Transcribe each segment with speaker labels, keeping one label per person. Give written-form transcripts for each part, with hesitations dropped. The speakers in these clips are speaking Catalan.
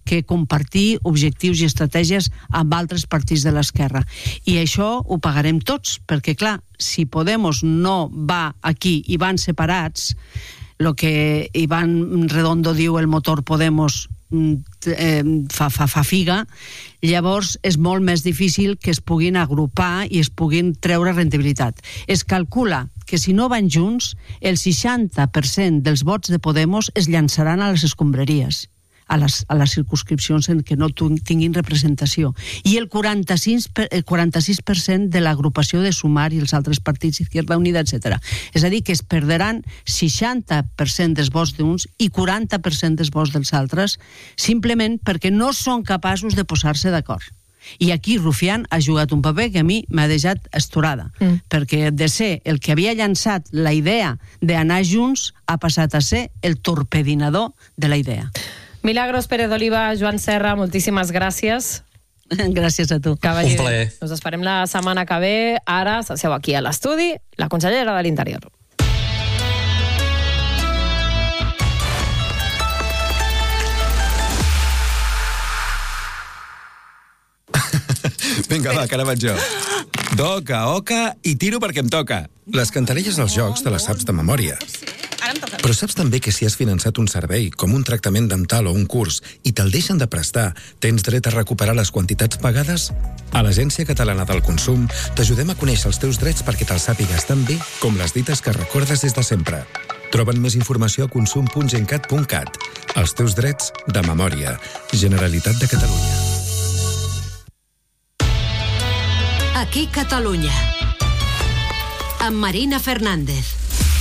Speaker 1: que compartir objectius i estratègies amb altres partits de l'esquerra. I això ho pagarem tots, perquè clar, si Podemos no va aquí i van separats, el que Iván Redondo diu el motor Podemos fa figa, llavors és molt més difícil que es puguin agrupar i es puguin treure rendibilitat. Es calcula que si no van junts, el 60% dels vots de Podemos es llançaran a les escombraries, a les circumscripcions en què no tinguin representació. I el 46% de l'agrupació de Sumar i els altres partits, Izquierda Unida, etc. És a dir, que es perderan 60% dels vots d'uns i 40% dels vots dels altres, simplement perquè no són capaços de posar-se d'acord. I aquí Rufián ha jugat un paper que a mi m'ha deixat esturada, perquè de ser el que havia llançat la idea d'anar junts ha passat a ser el torpedinador de la idea.
Speaker 2: Milagros Pérez Oliva, Joan Serra, moltíssimes gràcies.
Speaker 1: Gràcies a tu.
Speaker 2: Que vagi
Speaker 3: Un plaer.
Speaker 2: bé. Us esperem la setmana que ve. Ara s'asseu aquí a l'estudi la consellera de l'Interior.
Speaker 4: Vinga, va, que ara vaig jo. Doca, oca i tiro perquè em toca. Les cantarelles dels jocs te les saps de memòria. Però saps també que si has finançat un servei, com un tractament dental o un curs, i te'l deixen de prestar, tens dret a recuperar les quantitats pagades? A l'Agència Catalana del Consum t'ajudem a conèixer els teus drets perquè te'ls sàpigues tan bé com les dites que recordes des de sempre. Troben més informació a consum.gencat.cat. Els teus drets de memòria. Generalitat de Catalunya.
Speaker 5: Aquí Catalunya. Amb Marina Fernández.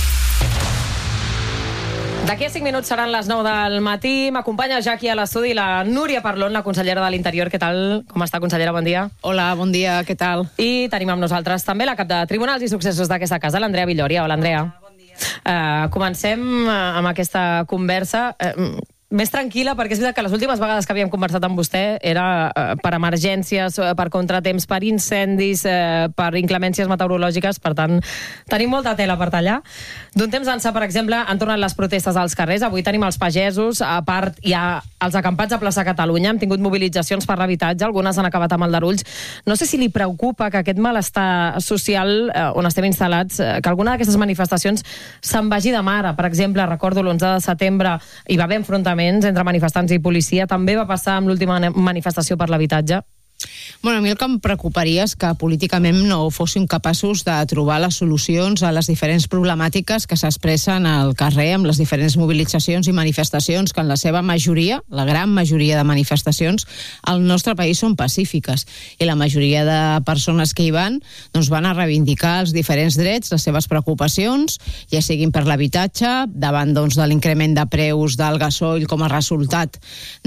Speaker 2: D'aquí a 5 minuts seran les 9 del matí. M'acompanya ja aquí a l'estudi la Núria Parlon, la consellera de l'Interior. Què tal? Com està, consellera? Bon dia.
Speaker 6: Hola, bon dia, què tal?
Speaker 2: I tenim amb nosaltres també la cap de Tribunals i Successos d'aquesta casa, l'Andrea Villoria. Hola, Andrea.
Speaker 6: Bon dia.
Speaker 2: Comencem amb aquesta conversa més tranquil·la, perquè és veritat que les últimes vegades que havíem conversat amb vostè era per emergències, per contratemps, per incendis, per inclemències meteorològiques, per tant, tenim molta tela per tallar. D'un temps d'ençà, per exemple, han tornat les protestes als carrers, avui tenim els pagesos, a part hi ha els acampats a plaça Catalunya, hem tingut mobilitzacions per l'habitatge, algunes han acabat amb Aldarulls. No sé si li preocupa que aquest malestar social on estem instal·lats, que alguna d'aquestes manifestacions se'n vagi de mare. Per exemple, recordo l'11 de setembre hi va haver enfrontaments entre manifestants i policia. També va passar amb l'última manifestació per l'habitatge.
Speaker 6: Bueno, a mi el que em preocuparia és que políticament no fóssim capaços de trobar les solucions a les diferents problemàtiques que s'expressen al carrer amb les diferents mobilitzacions i manifestacions que en la seva majoria, la gran majoria de manifestacions, al nostre país són pacífiques. I la majoria de persones que hi van doncs van a reivindicar els diferents drets, les seves preocupacions, ja siguin per l'habitatge, davant doncs, de l'increment de preus del gasoil com a resultat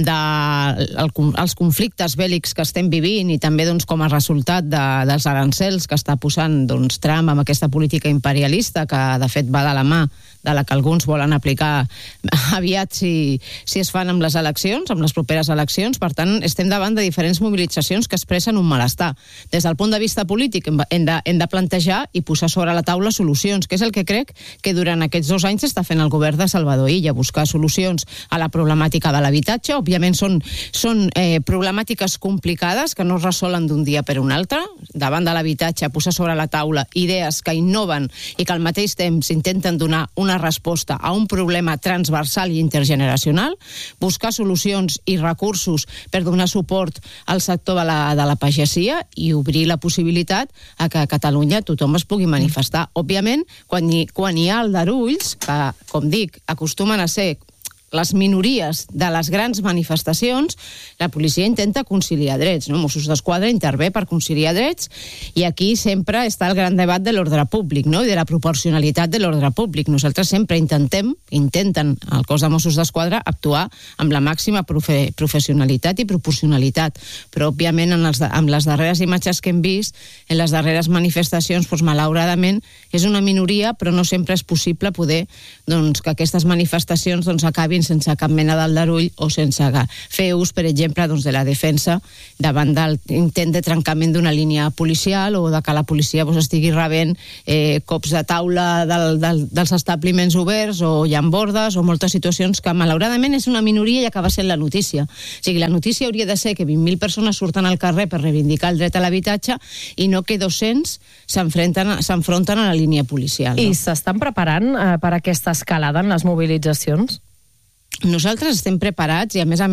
Speaker 6: dels conflictes bèl·lics que estem vivint i també doncs, com a resultat dels arancels que està posant doncs, Trump amb aquesta política imperialista que de fet va de la mà de la que alguns volen aplicar aviat si es fan amb les eleccions, amb les properes eleccions. Per tant, estem davant de diferents mobilitzacions que expressen un malestar. Des del punt de vista polític hem de plantejar i posar sobre la taula solucions, que és el que crec que durant aquests 2 anys està fent el govern de Salvador Illa, buscar solucions a la problemàtica de l'habitatge. Òbviament són problemàtiques complicades que no es resolen d'un dia per un altre. Davant de l'habitatge, posar sobre la taula idees que innoven i que al mateix temps intenten donar una resposta a un problema transversal i intergeneracional, buscar solucions i recursos per donar suport al sector de la pagesia i obrir la possibilitat a que a Catalunya tothom es pugui manifestar. Òbviament, quan hi ha aldarulls, que, com dic, acostumen a ser les minories de les grans manifestacions, la policia intenta conciliar drets, no? Mossos d'Esquadra intervé per conciliar drets i aquí sempre està el gran debat de l'ordre públic, no? I de la proporcionalitat de l'ordre públic. Nosaltres sempre intenten el cos de Mossos d'Esquadra actuar amb la màxima professionalitat i proporcionalitat, però òbviament amb les darreres imatges que hem vist, en les darreres manifestacions, doncs, malauradament és una minoria, però no sempre és possible poder que aquestes manifestacions acabin acabin sense cap mena d'aldarull o sense fer ús, per exemple, doncs, de la defensa davant del intent de trencament d'una línia policial o de que la policia estigui rebent cops de taula dels establiments oberts o llambordes o moltes situacions que malauradament és una minoria i acaba sent la notícia. O sigui, la notícia hauria de ser que 20.000 persones surten al carrer per reivindicar el dret a l'habitatge i no que 200 s'enfronten a la línia policial.
Speaker 2: I s'estan preparant per aquesta escalada en les mobilitzacions?
Speaker 6: Nosaltres estem preparats i, a més,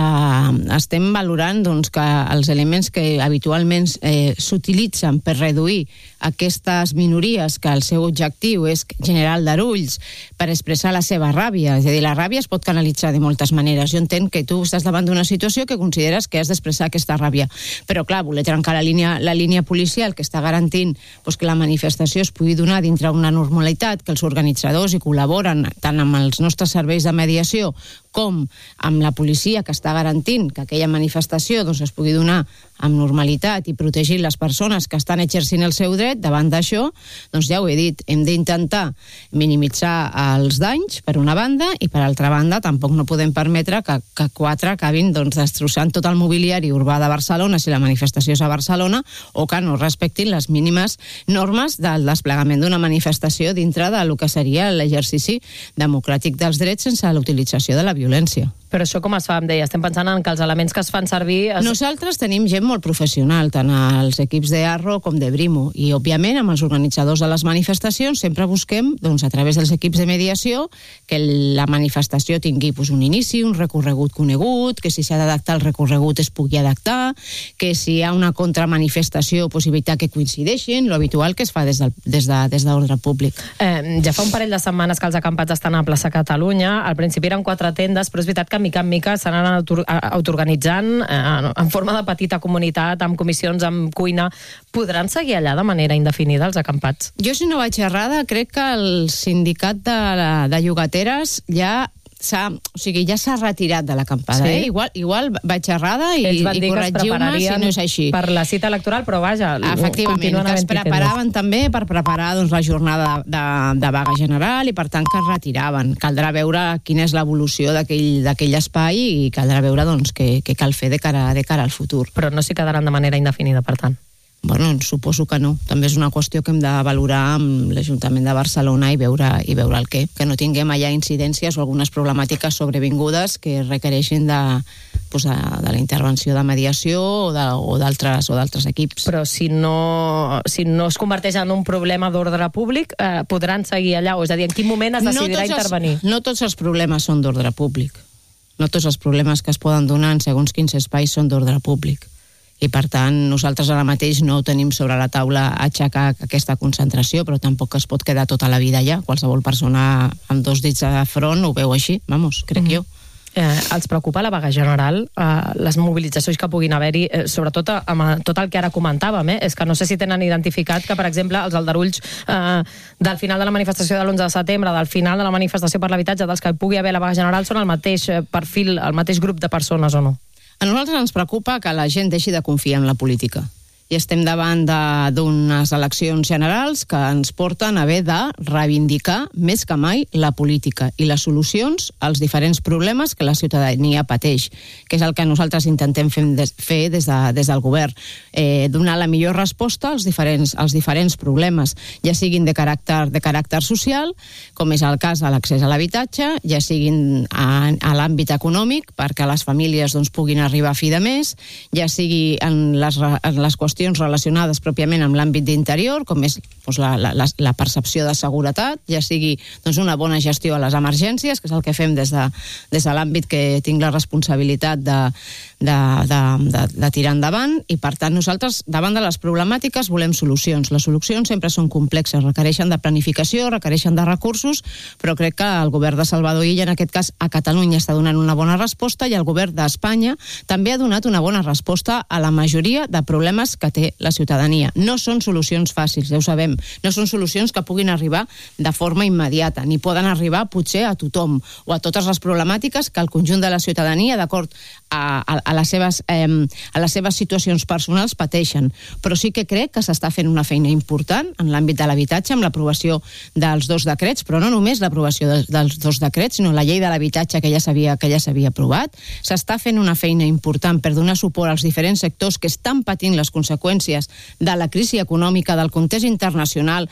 Speaker 6: estem valorant doncs, que els elements que habitualment s'utilitzen per reduir aquestes minories, que el seu objectiu és generar aldarulls per expressar la seva ràbia. És a dir, la ràbia es pot canalitzar de moltes maneres. Jo entenc que tu estàs davant d'una situació que consideres que has d'expressar aquesta ràbia. Però, clar, voler trencar la línia policial que està garantint que la manifestació es pugui donar dintre una normalitat, que els organitzadors hi col·laboren tant amb els nostres serveis de mediació com amb la policia que està garantint que aquella manifestació es pugui donar amb normalitat i protegir les persones que estan exercint el seu dret. Davant d'això, ja ho he dit, hem d'intentar minimitzar els danys, per una banda, i per altra banda tampoc no podem permetre que 4 acabin destrossant tot el mobiliari urbà de Barcelona si la manifestació és a Barcelona, o que no respectin les mínimes normes del desplegament d'una manifestació dintre del que seria l'exercici democràtic dels drets sense la utilització de la violència.
Speaker 2: Però això com es fa? Em deia, estem pensant en que els elements que es fan servir...
Speaker 6: Nosaltres tenim gent molt professional, tant als equips d'Arro com de Brimo, i òbviament amb els organitzadors de les manifestacions sempre busquem, a través dels equips de mediació, que la manifestació tingui un inici, un recorregut conegut, que si s'ha d'adaptar el recorregut es pugui adaptar, que si hi ha una contramanifestació, evitar que coincideixin, lo habitual que es fa des d'ordre públic.
Speaker 2: Ja fa un parell de setmanes que els acampats estan a plaça Catalunya. Al principi eren 4 tendes, però és veritat que mica en mica s'anen autoorganitzant en forma de petita comunitat, amb comissions, amb cuina. Podran seguir allà de manera indefinida els acampats?
Speaker 6: Jo, si no vaig errada, crec que el sindicat de llogateres ja s'ha retirat de l'acampada.
Speaker 2: Sí?
Speaker 6: Igual vaig errada i corregiu-me si no és així.
Speaker 2: Per la cita electoral, però vaja,
Speaker 6: efectivament, que es preparaven també per preparar la jornada de vaga general i per tant que es retiraven. Caldrà veure quina és l'evolució d'aquell espai i caldrà veure què cal fer de cara al futur.
Speaker 2: Però no s'hi quedaran de manera indefinida, per tant?
Speaker 6: Bueno, suposo que no. També és una qüestió que hem de valorar amb l'Ajuntament de Barcelona i veure el què. Que no tinguem allà incidències o algunes problemàtiques sobrevingudes que requereixin de la intervenció de mediació o d'altres equips.
Speaker 2: Però si no es converteix en un problema d'ordre públic, podran seguir allà? O és a dir, en quin moment es decidirà intervenir?
Speaker 6: No tots els problemes són d'ordre públic. No tots els problemes que es poden donar en segons quins espais són d'ordre públic. I, per tant, nosaltres ara mateix no tenim sobre la taula aixecar aquesta concentració, però tampoc es pot quedar tota la vida allà. Qualsevol persona amb 2 dits de front ho veu així, crec jo.
Speaker 2: Els preocupa la vaga general, les mobilitzacions que puguin haver-hi, sobretot amb tot el que ara comentàvem, és que no sé si tenen identificat que, per exemple, els aldarulls del final de la manifestació de l'11 de setembre, del final de la manifestació per l'habitatge, dels que pugui haver la vaga general, són el mateix perfil, el mateix grup de persones o no?
Speaker 6: A nosaltres ens preocupa que la gent deixi de confiar en la política. I estem davant d'unes eleccions generals que ens porten a haver de reivindicar més que mai la política i les solucions als diferents problemes que la ciutadania pateix, que és el que nosaltres intentem fer des del govern. Donar la millor resposta als diferents problemes, ja siguin de caràcter social, com és el cas de l'accés a l'habitatge, ja siguin a l'àmbit econòmic, perquè les famílies puguin arribar a fi de mes, ja sigui en les qüestions relacionades pròpiament amb l'àmbit d'interior, com és la percepció de seguretat, ja sigui una bona gestió a les emergències, que és el que fem des de l'àmbit que tinc la responsabilitat de tirar endavant, i per tant nosaltres davant de les problemàtiques volem solucions. Les solucions sempre són complexes, requereixen de planificació, requereixen de recursos, però crec que el govern de Salvador Illa, en aquest cas a Catalunya, està donant una bona resposta, i el govern d'Espanya també ha donat una bona resposta a la majoria de problemes que té la ciutadania. No són solucions fàcils, ja ho sabem. No són solucions que puguin arribar de forma immediata, ni poden arribar potser a tothom o a totes les problemàtiques que el conjunt de la ciutadania, d'acord a les seves situacions personals, pateixen. Però sí que crec que s'està fent una feina important en l'àmbit de l'habitatge amb l'aprovació dels 2 decrets, però no només l'aprovació dels 2 decrets, sinó la llei de l'habitatge que ja s'havia aprovat. S'està fent una feina important per donar suport als diferents sectors que estan patint les conseqüències de la crisi econòmica, del context internacional,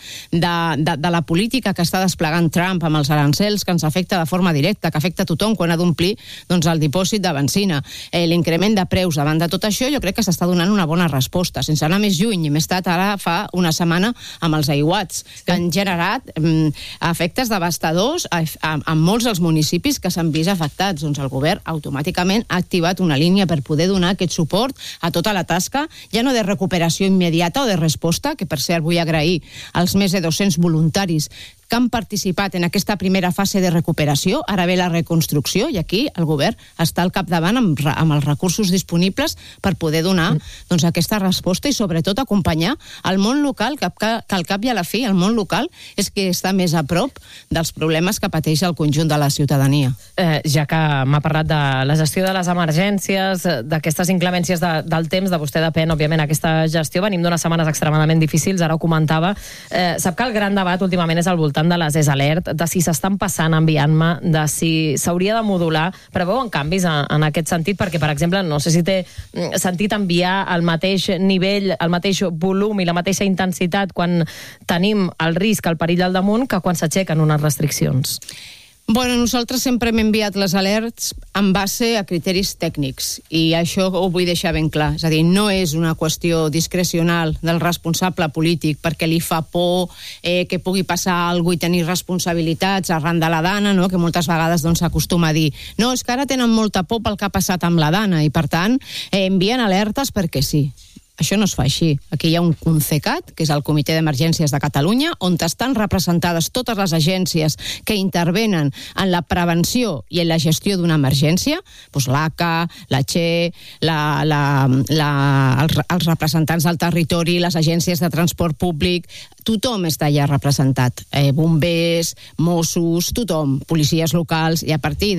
Speaker 6: de la política que està desplegant Trump amb els arancels, que ens afecta de forma directa, que afecta a tothom quan ha d'omplir el dipòsit de benzina. L'increment de preus davant de tot això, jo crec que s'està donant una bona resposta, sense anar més lluny. Hem estat ara fa una setmana amb els aiguats, que han generat efectes devastadors en molts dels municipis que s'han vist afectats. Doncs el govern automàticament ha activat una línia per poder donar aquest suport a tota la tasca, ja no de recuperació immediata o de resposta, que per cert vull agrair als més de 200 voluntaris que han participat en aquesta primera fase de recuperació. Ara ve la reconstrucció i aquí el govern està al capdavant amb els recursos disponibles per poder donar aquesta resposta i sobretot acompanyar el món local, que al cap i a la fi el món local és que està més a prop dels problemes que pateix el conjunt de la ciutadania.
Speaker 2: Ja que m'ha parlat de la gestió de les emergències, d'aquestes inclemències del temps, de vostè depèn, òbviament, aquesta gestió. Venim d'unes setmanes extremadament difícils, ara ho comentava. Sap que el gran debat últimament és al voltant de les ESAlert, de si s'estan passant enviant-me, de si s'hauria de modular. Preveuen canvis en aquest sentit? Perquè, per exemple, no sé si té sentit enviar al mateix nivell, el mateix volum i la mateixa intensitat quan tenim el risc, el perill al damunt, que quan s'aixequen unes restriccions.
Speaker 6: Bueno, nosaltres sempre hem enviat les alerts en base a criteris tècnics i això ho vull deixar ben clar. És a dir, no és una qüestió discrecional del responsable polític perquè li fa por que pugui passar alguna cosa i tenir responsabilitats arran de la Dana, no? Que moltes vegades s'acostuma a dir no, és que ara tenen molta por pel que ha passat amb la Dana i per tant envien alertes perquè sí. Això no es fa així. Aquí hi ha un CONCECAT, que és el Comitè d'Emergències de Catalunya, on estan representades totes les agències que intervenen en la prevenció i en la gestió d'una emergència, doncs l'ACA, la CHE, els representants del territori, les agències de transport públic, tothom està allà representat. Bombers, Mossos, tothom, policies locals, i a partir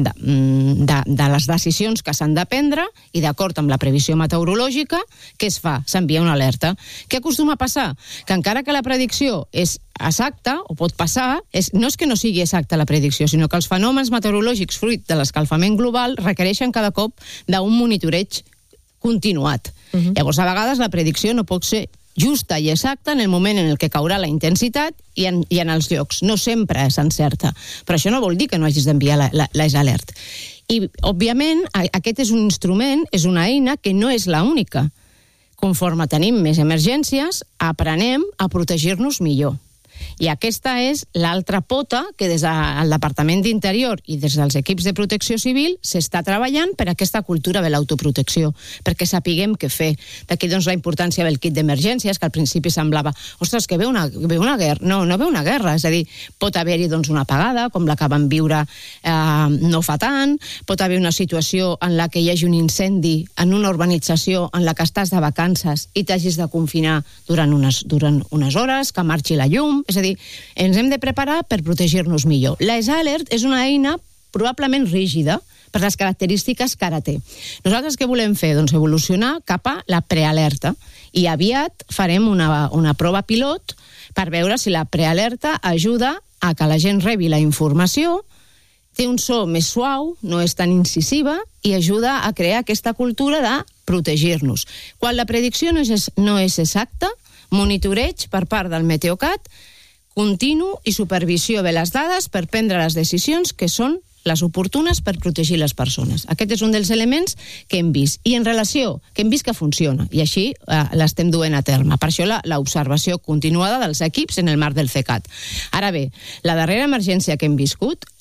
Speaker 6: de les decisions que s'han de prendre i d'acord amb la previsió meteorològica, què es fa? S'envia una alerta. Què acostuma a passar? Que encara que la predicció és exacta, o pot passar, no és que no sigui exacta la predicció, sinó que els fenòmens meteorològics fruit de l'escalfament global requereixen cada cop d'un monitoreig continuat. Llavors, a vegades la predicció no pot ser justa i exacta en el moment en el que caurà la intensitat i en els llocs. No sempre s'encerta. Però això no vol dir que no hagis d'enviar l'ESAlert. I, òbviament, aquest és un instrument, és una eina que no és l'única. Conforme tenim més emergències, aprenem a protegir-nos millor. I aquesta és l'altra pota que des del Departament d'Interior i des dels equips de protecció civil s'està treballant per aquesta cultura de l'autoprotecció, perquè sapiguem què fer. D'aquí doncs la importància del kit d'emergències, que al principi semblava, ostres, que ve una guerra. No ve una guerra, és a dir, pot haver-hi doncs una apagada, com la que vam viure no fa tant, pot haver una situació en la que hi hagi un incendi en una urbanització en la que estàs de vacances i t'hagis de confinar durant unes hores, que marxi la llum. És a dir, ens hem de preparar per protegir-nos millor. L'ESAlert és una eina probablement rígida per les característiques que ara té. Nosaltres què volem fer? Doncs evolucionar cap a la prealerta i aviat farem una prova pilot per veure si la prealerta ajuda a que la gent rebi la informació, té un so més suau, no és tan incisiva i ajuda a crear aquesta cultura de protegir-nos. Quan la predicció no és exacta, monitoreig per part del Meteocat, continu i supervisió de les dades per prendre les decisions que són les oportunes per protegir les persones. Aquest és un dels elements que hem vist. I en relació, que hem vist que funciona, i així l'estem duent a terme. Per això l'observació continuada dels equips en el marc del CECAT. Ara bé, la darrera emergència que hem viscut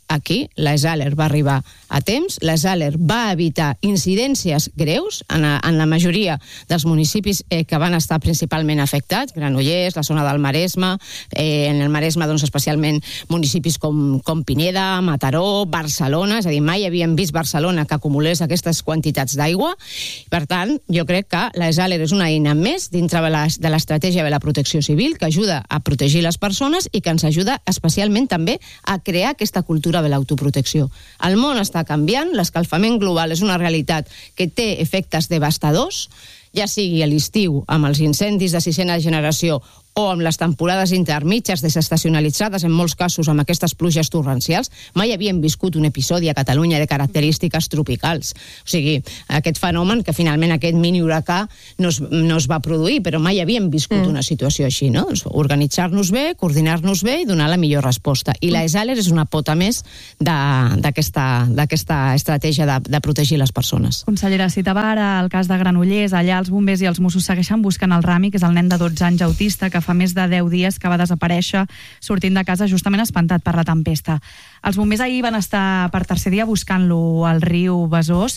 Speaker 6: aquí l'ESALER va arribar a temps, l'ESALER va evitar incidències greus en la majoria dels municipis que van estar principalment afectats, Granollers, la zona del Maresme, en el Maresme doncs, especialment municipis com Pineda, Mataró, Barcelona, és a dir, mai havíem vist Barcelona que acumulés aquestes quantitats d'aigua. Per tant, jo crec que l'ESALER és una eina més dintre de l'estratègia de la protecció civil que ajuda a protegir les persones i que ens ajuda especialment també a crear aquesta cultura de l'autoprotecció. El món està canviant, l'escalfament global és una realitat que té efectes devastadors, ja sigui a l'estiu amb els incendis de sisena generació o amb les temporades intermitges desestacionalitzades, en molts casos amb aquestes pluges torrencials. Mai havíem viscut un episodi a Catalunya de característiques tropicals. O sigui, aquest fenomen que finalment aquest mini huracà no es va produir, però mai havíem viscut una situació així, no? Organitzar-nos bé, coordinar-nos bé i donar la millor resposta. I l'ESALER és una pota més d'aquesta estratègia de protegir les persones.
Speaker 3: Consellera, citava ara el cas de Granollers. Allà els bombers i els Mossos segueixen buscant el Rami, que és el nen de 12 anys autista que fa més de 10 dies que va desaparèixer sortint de casa justament espantat per la tempesta. Els bombers ahir van estar per tercer dia buscant-lo al riu Besòs.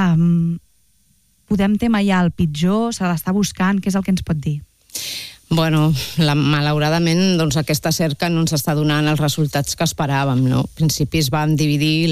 Speaker 3: Podem témer ja el pitjor? Se l'està buscant? Què és el que ens pot dir?
Speaker 6: Bueno, malauradament doncs, aquesta cerca no ens està donant els resultats que esperàvem, no? En principi es van dividir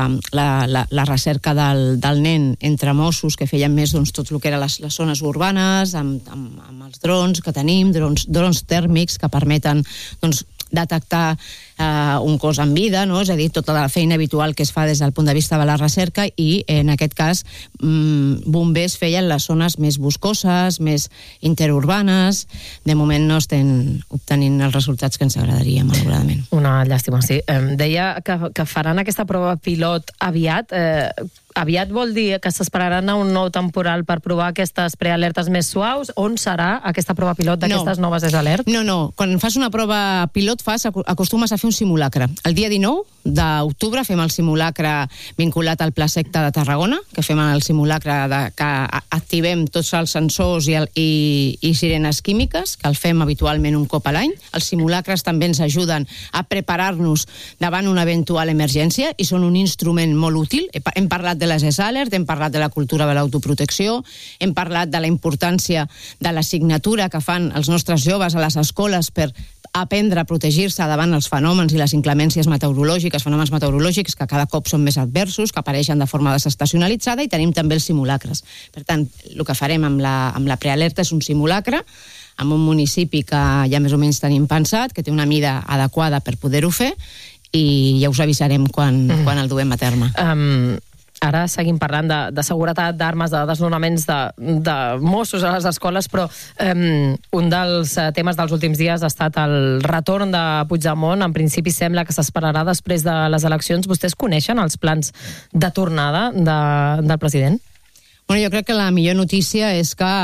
Speaker 6: la recerca del nen entre Mossos, que feien més doncs, tot el que eren les zones urbanes, amb els drons que tenim, drons tèrmics que permeten doncs, detectar un cos en vida, no? És a dir, tota la feina habitual que es fa des del punt de vista de la recerca, i en aquest cas bombers feien les zones més boscoses, més interurbanes. De moment no estem obtenint els resultats que ens agradaria, malauradament.
Speaker 2: Una llàstima, sí. Deia que faran aquesta prova pilot aviat. Aviat vol dir que s'esperaran a un nou temporal per provar aquestes prealertes més suaus? On serà aquesta prova pilot d'aquestes noves ESALER?
Speaker 6: No. Quan fas una prova pilot acostumes a fer un simulacre. El dia 19 d'octubre fem el simulacre vinculat al Pla Secta de Tarragona, que fem el simulacre que activem tots els sensors i sirenes químiques, que el fem habitualment un cop a l'any. Els simulacres també ens ajuden a preparar-nos davant una eventual emergència i són un instrument molt útil. Hem parlat de les ESALER, hem parlat de la cultura de l'autoprotecció, hem parlat de la importància de l'assignatura que fan els nostres joves a les escoles per aprendre a protegir-se davant els fenòmens i les inclemències meteorològiques, fenòmens meteorològics que cada cop són més adversos, que apareixen de forma desestacionalitzada, i tenim també els simulacres. Per tant, el que farem amb la prealerta és un simulacre amb un municipi que ja més o menys tenim pensat, que té una mida adequada per poder-ho fer, i ja us avisarem quan el duem a terme.
Speaker 2: Ara seguim parlant de seguretat, d'armes, de desnonaments de Mossos a les escoles, però un dels temes dels últims dies ha estat el retorn de Puigdemont. En principi sembla que s'esperarà després de les eleccions. Vostès coneixen els plans de tornada del president?
Speaker 6: Bueno, jo crec que la millor notícia és que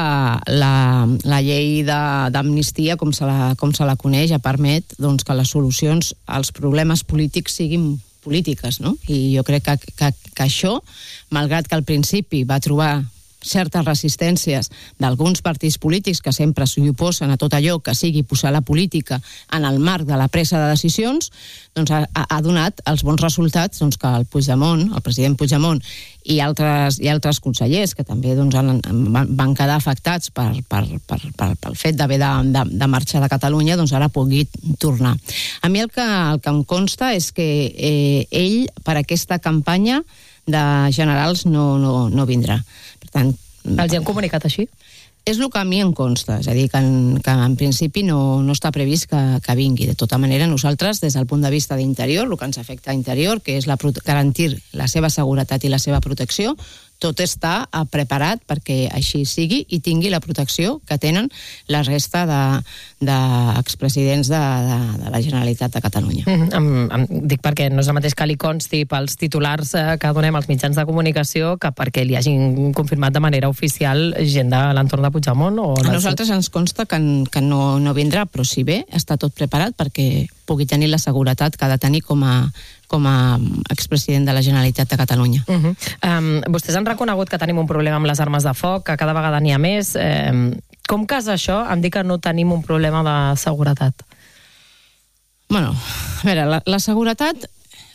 Speaker 6: la llei d'amnistia, com se la coneix, permet doncs, que les solucions als problemes polítics siguin polítiques, no? I jo crec que això, malgrat que al principi va trobar certes resistències d'alguns partits polítics que sempre s'hi oposen a tot allò que sigui posar la política en el marc de la presa de decisions, doncs ha donat els bons resultats doncs, que el president Puigdemont i altres consellers que també doncs, van quedar afectats pel fet d'haver de marxar de Catalunya, doncs ara pugui tornar. A mi el que em consta és que ell per aquesta campanya de generals no vindrà. Per tant,
Speaker 2: els hi han comunicat així?
Speaker 6: És el que a mi em consta, és a dir, que en principi no està previst que vingui. De tota manera, nosaltres, des del punt de vista d'interior, el que ens afecta a interior, que és garantir la seva seguretat i la seva protecció, tot està preparat perquè així sigui i tingui la protecció que tenen la resta d'expresidents de la Generalitat de Catalunya.
Speaker 2: Dic perquè no és el mateix que li consti pels titulars que donem als mitjans de comunicació que perquè li hagin confirmat de manera oficial gent de l'entorn de Puigdemont. A
Speaker 6: nosaltres ens consta que no vindrà, però si bé està tot preparat perquè pugui tenir la seguretat que ha de tenir com a expresident de la Generalitat de Catalunya.
Speaker 2: Vostès han reconegut que tenim un problema amb les armes de foc, que cada vegada n'hi ha més. Com casa això em dic que no tenim un problema de seguretat?
Speaker 6: Bueno, a veure, la seguretat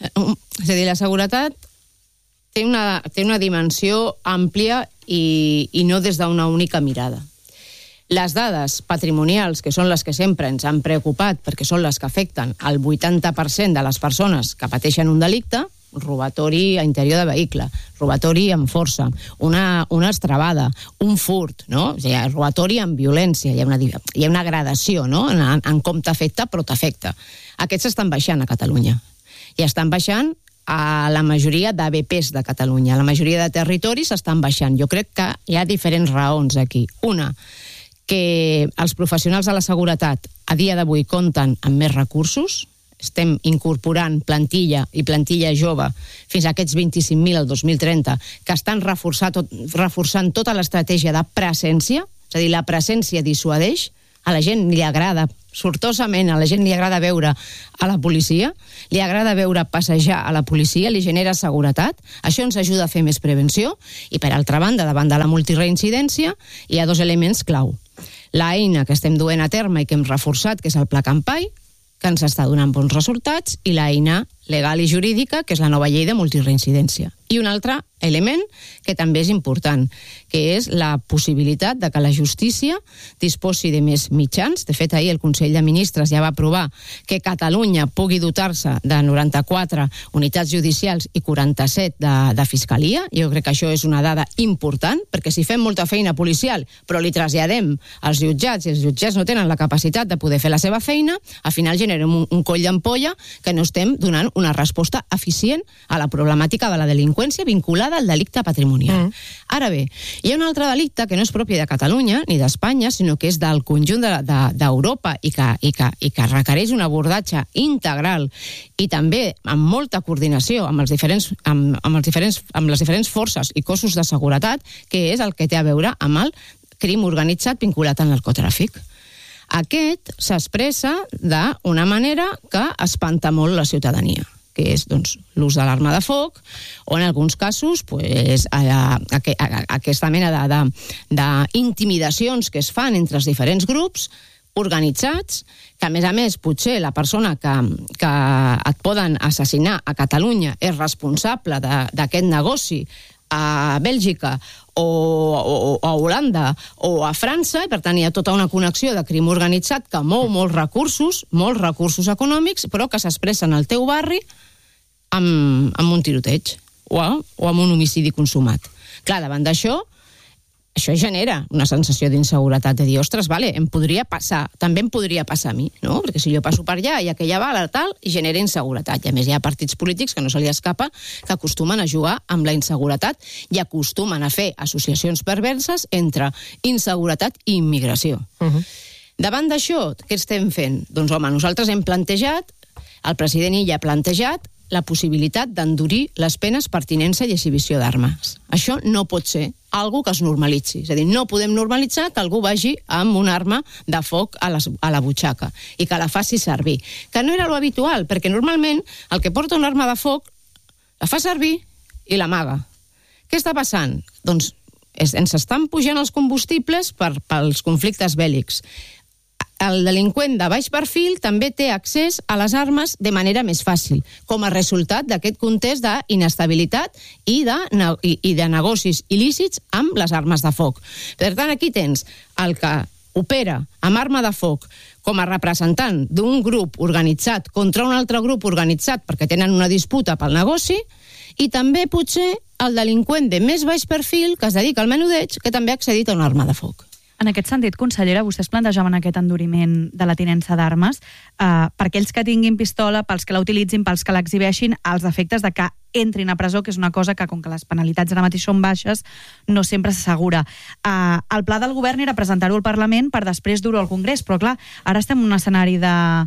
Speaker 6: És a dir, la seguretat té una dimensió àmplia i no des d'una única mirada. Les dades patrimonials, que són les que sempre ens han preocupat, perquè són les que afecten el 80% de les persones que pateixen un delicte, robatori a interior de vehicle, robatori amb força, una estravada, un furt, no? O sigui, robatori amb violència, hi ha una gradació, no? En com t'afecta, però t'afecta. Aquests estan baixant a Catalunya. I estan baixant a la majoria d'ABPs de Catalunya. La majoria de territoris estan baixant. Jo crec que hi ha diferents raons aquí. Una, que els professionals de la seguretat a dia d'avui compten amb més recursos. Estem incorporant plantilla i plantilla jove fins a aquests 25.000 al 2030, que estan reforçant tota l'estratègia de presència, és a dir, la presència dissuadeix, a la gent li agrada, sortosament a la gent li agrada veure a la policia, li agrada veure passejar a la policia, li genera seguretat, això ens ajuda a fer més prevenció, i per altra banda, davant de la multireincidència, hi ha dos elements clau. L'eina que estem duent a terme i que hem reforçat, que és el Pla Campai, que ens està donant bons resultats, i l'eina legal i jurídica, que és la nova llei de multireincidència. I un altre element que també és important, que és la possibilitat de que la justícia disposi de més mitjans. De fet, ahir el Consell de Ministres ja va aprovar que Catalunya pugui dotar-se de 94 unitats judicials i 47 de fiscalia. Jo crec que això és una dada important, perquè si fem molta feina policial, però li traslladem als jutjats i els jutjats no tenen la capacitat de poder fer la seva feina, al final generem un coll d'ampolla que no estem donant una resposta eficient a la problemàtica de la delinqüència vinculada al delicte patrimonial. Ara bé, hi ha un altre delicte que no és propi de Catalunya ni d'Espanya, sinó que és del conjunt d'Europa i que requereix un abordatge integral i també amb molta coordinació amb les diferents forces i cossos de seguretat, que és el que té a veure amb el crim organitzat vinculat al narcotràfic. Aquest s'expressa d'una manera que espanta molt la ciutadania, que és l'ús de l'arma de foc, o en alguns casos aquesta mena d'intimidacions que es fan entre els diferents grups organitzats, que a més potser la persona que et poden assassinar a Catalunya és responsable d'aquest negoci a Bèlgica o a Holanda o a França, i per tant hi ha tota una connexió de crim organitzat que mou molts recursos econòmics, però que s'expressen al teu barri amb un tiroteig o amb un homicidi consumat. Clar, davant d'això, això genera una sensació d'inseguretat, de dir, ostres, vale, també em podria passar a mi, no? Perquè si jo passo per allà i aquella bala, tal, i genera inseguretat. I a més hi ha partits polítics que no se li escapa, que acostumen a jugar amb la inseguretat i acostumen a fer associacions perverses entre inseguretat i immigració. Davant d'això, què estem fent? Doncs, home, nosaltres hem plantejat, el president Illa ha plantejat, la possibilitat d'endurir les penes per tinença i exhibició d'armes. Això no pot ser algo que es normalitzi. És a dir, no podem normalitzar que algú vagi amb una arma de foc a la butxaca i que la faci servir. Que no era lo habitual, perquè normalment el que porta una arma de foc la fa servir i l'amaga. Què està passant? Doncs ens estan pujant els combustibles pels conflictes bèl·lics. El delinqüent de baix perfil també té accés a les armes de manera més fàcil, com a resultat d'aquest context d'inestabilitat i de negocis il·lícits amb les armes de foc. Per tant, aquí tens el que opera amb arma de foc com a representant d'un grup organitzat contra un altre grup organitzat perquè tenen una disputa pel negoci, i també potser el delinqüent de més baix perfil que es dedica al menudeig, que també ha accedit a una arma de foc.
Speaker 3: En aquest sentit, consellera, vostès plantejaven aquest enduriment de la tinença d'armes per aquells que tinguin pistola, pels que la utilitzin, pels que l'exhibeixin, als efectes de que entrin a presó, que és una cosa que, com que les penalitats ara mateix són baixes, no sempre s'assegura. El pla del govern era presentar-ho al Parlament per després dur-ho al Congrés, però clar, ara estem en un escenari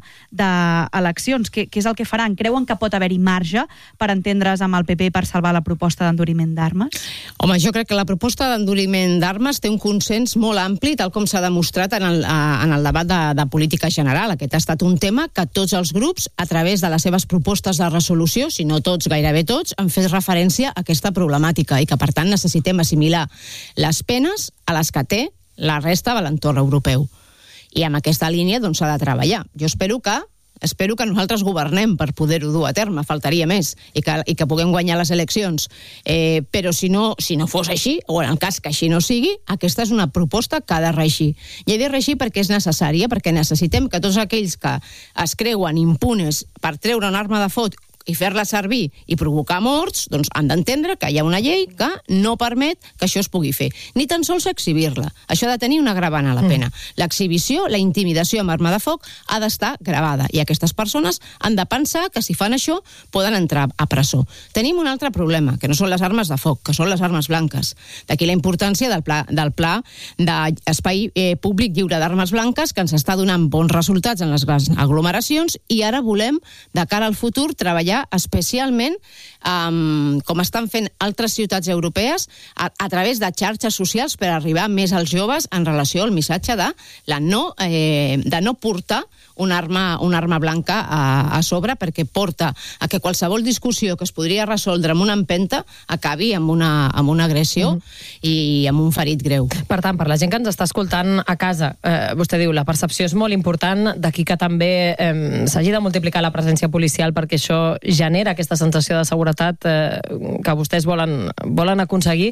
Speaker 3: d'eleccions. Què és el que faran? Creuen que pot haver-hi marge per entendre's amb el PP per salvar la proposta d'enduriment d'armes?
Speaker 6: Home, jo crec que la proposta d'enduriment d'armes té un consens molt ampli, tal com s'ha demostrat en el debat de política general. Aquest ha estat un tema que tots els grups, a través de les seves propostes de resolució, si no tots, gairebé tots, han fet referència a aquesta problemàtica i que, per tant, necessitem assimilar les penes a les que té la resta de l'entorn europeu. I amb aquesta línia s'ha de treballar. Jo espero que espero que nosaltres governem per poder-ho dur a terme, faltaria més, i que puguem guanyar les eleccions. Però si no fos així, o en el cas que així no sigui, aquesta és una proposta que ha de reeixir. I ha de reeixir perquè és necessària, perquè necessitem que tots aquells que es creuen impunes per treure una arma de foc i fer-la servir i provocar morts, doncs han d'entendre que hi ha una llei que no permet que això es pugui fer. Ni tan sols exhibir-la. Això ha de tenir una agravant a la pena. L'exhibició, la intimidació amb arma de foc ha d'estar gravada i aquestes persones han de pensar que si fan això poden entrar a presó. Tenim un altre problema, que no són les armes de foc, que són les armes blanques. D'aquí la importància del pla d'espai públic lliure d'armes blanques que ens està donant bons resultats en les grans aglomeracions i ara volem, de cara al futur, treballar especialment com estan fent altres ciutats europees a través de xarxes socials per arribar més als joves en relació al missatge de no portar una arma blanca a sobre perquè porta a que qualsevol discussió que es podria resoldre amb una empenta acabi amb una agressió i amb un ferit greu.
Speaker 2: Per tant, per la gent que ens està escoltant a casa, vostè diu, la percepció és molt important, d'aquí que també s'hagi de multiplicar la presència policial perquè això genera aquesta sensació de seguretat que vostès volen aconseguir.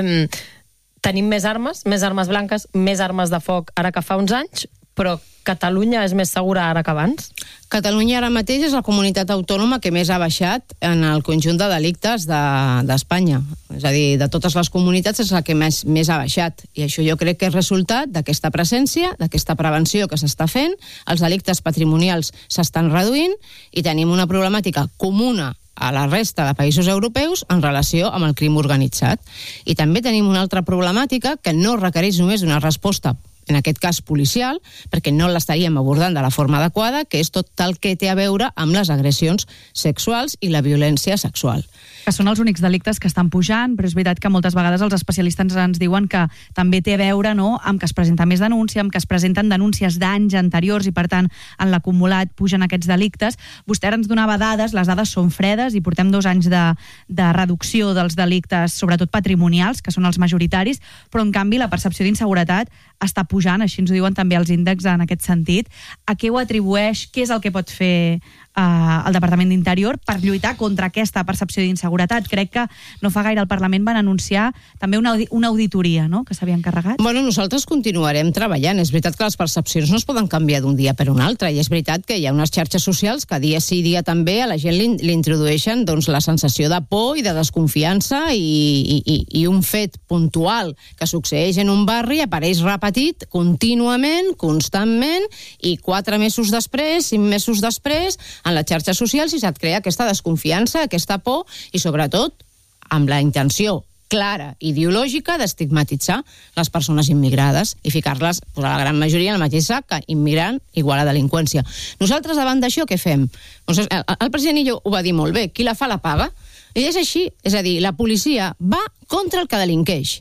Speaker 2: Tenim més armes blanques, més armes de foc ara que fa uns anys, però Catalunya és més segura ara que abans?
Speaker 6: Catalunya ara mateix és la comunitat autònoma que més ha baixat en el conjunt de delictes d'Espanya. És a dir, de totes les comunitats és la que més ha baixat. I això jo crec que és resultat d'aquesta presència, d'aquesta prevenció que s'està fent, els delictes patrimonials s'estan reduint i tenim una problemàtica comuna a la resta de països europeus en relació amb el crim organitzat. I també tenim una altra problemàtica que no requereix només una resposta en aquest cas policial, perquè no l'estaríem abordant de la forma adequada, que és tot el que té a veure amb les agressions sexuals i la violència sexual.
Speaker 3: Que són els únics delictes que estan pujant, però és veritat que moltes vegades els especialistes ens diuen que també té a veure amb que es presenta més denúncia, amb que es presenten denúncies d'anys anteriors i, per tant, en l'acumulat pugen aquests delictes. Vostè ara ens donava dades, les dades són fredes i portem 2 anys de reducció dels delictes, sobretot patrimonials, que són els majoritaris, però, en canvi, la percepció d'inseguretat està pujant, així ens ho diuen també els índexs en aquest sentit. A què ho atribueix? Què és el que pot fer el Departament d'Interior per lluitar contra aquesta percepció d'inseguretat? Crec que no fa gaire al Parlament van anunciar també una auditoria, no?, que s'havia encarregat.
Speaker 6: Bueno, nosaltres continuarem treballant. És veritat que les percepcions no es poden canviar d'un dia per un altre, i és veritat que hi ha unes xarxes socials que dia sí dia també a la gent li introdueixen la sensació de por i de desconfiança i un fet puntual que succeeix en un barri apareix repetit contínuament, constantment, i 4 mesos després, 5 mesos després, en les xarxes socials, i se't crea aquesta desconfiança, aquesta por, i sobretot amb la intenció clara, ideològica, d'estigmatitzar les persones immigrades i ficar-les, la gran majoria, en el mateix sac que immigrant igual a delinqüència. Nosaltres, davant d'això, què fem? El president Illo ho va dir molt bé, qui la fa la paga. I és així, és a dir, la policia va contra el que delinqueix,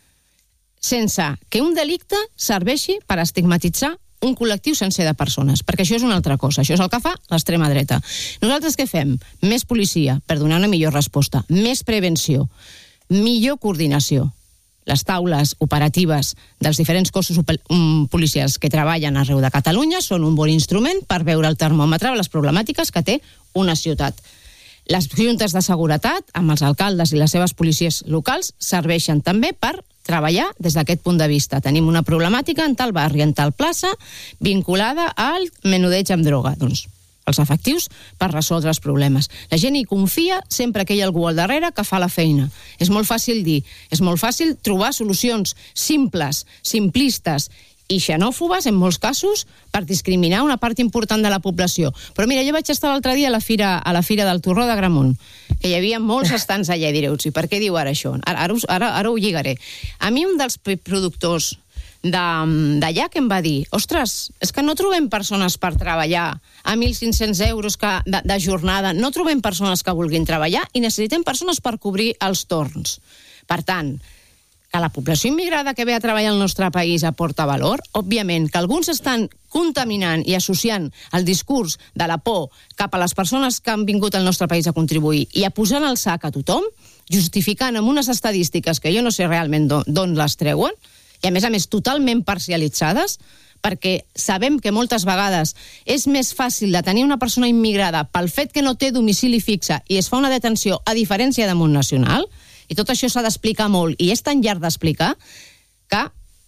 Speaker 6: sense que un delicte serveixi per estigmatitzar un col·lectiu sencer de persones, perquè això és una altra cosa, això és el que fa l'extrema dreta. Nosaltres què fem? Més policia per donar una millor resposta, més prevenció, millor coordinació. Les taules operatives dels diferents cossos policials que treballen arreu de Catalunya són un bon instrument per veure el termòmetre de les problemàtiques que té una ciutat. Les juntes de seguretat, amb els alcaldes i les seves policies locals, serveixen també per treballar des d'aquest punt de vista. Tenim una problemàtica en tal barri, en tal plaça, vinculada al menudeig amb droga. Doncs els efectius per resoldre els problemes. La gent hi confia sempre que hi ha algú al darrere que fa la feina. És molt fàcil dir, és molt fàcil trobar solucions simples, simplistes i xenòfobes, en molts casos, per discriminar una part important de la població. Però mira, jo vaig estar l'altre dia a la Fira del Torró d'Agramunt, que hi havia molts estants allà, i direu, i per què diu ara això? Ara ho lligaré. A mi un dels productors d'allà que em va dir, ostres, és que no trobem persones per treballar a 1.500 euros de jornada, no trobem persones que vulguin treballar i necessitem persones per cobrir els torns. Per tant, que la població immigrada que ve a treballar al nostre país aporta valor, òbviament que alguns estan contaminant i associant el discurs de la por cap a les persones que han vingut al nostre país a contribuir i a posar en el sac a tothom, justificant amb unes estadístiques que jo no sé realment d'on les treuen, i a més totalment parcialitzades, perquè sabem que moltes vegades és més fàcil detenir una persona immigrada pel fet que no té domicili fixe i es fa una detenció a diferència de Munt Nacional, i tot això s'ha d'explicar molt, i és tan llarg d'explicar que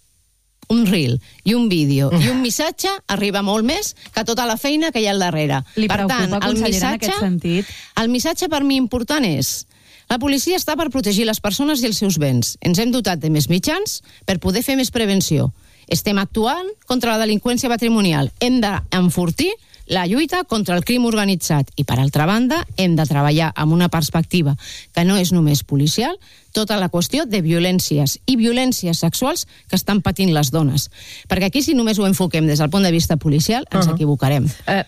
Speaker 6: un reel i un vídeo i un missatge arriba molt més que tota la feina que hi ha al darrere.
Speaker 3: Li preocupa, consellera, en aquest sentit?
Speaker 6: El missatge per mi important és: la policia està per protegir les persones i els seus béns. Ens hem dotat de més mitjans per poder fer més prevenció. Estem actuant contra la delinqüència patrimonial. Hem d'enfortir la lluita contra el crim organitzat i, per altra banda, hem de treballar amb una perspectiva que no és només policial, tota la qüestió de violències i violències sexuals que estan patint les dones. Perquè aquí, si només ho enfoquem des del punt de vista policial, ens equivocarem.